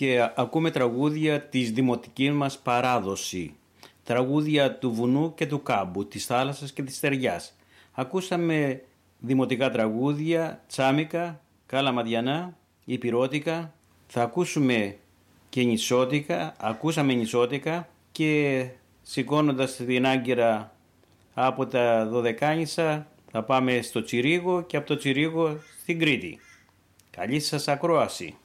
και ακούμε τραγούδια της δημοτικής μας παράδοση. Τραγούδια του βουνού και του κάμπου, της θάλασσας και της στεριάς. Ακούσαμε δημοτικά τραγούδια, τσάμικα, καλαμαδιανά, υπηρώτικα. Θα ακούσουμε και νησώτικα, ακούσαμε νησώτικα και σηκώνοντας την άγκυρα από τα Δωδεκάνησα θα πάμε στο Τσιρίγο και από το Τσιρίγο στην Κρήτη. Καλή σας ακρόαση.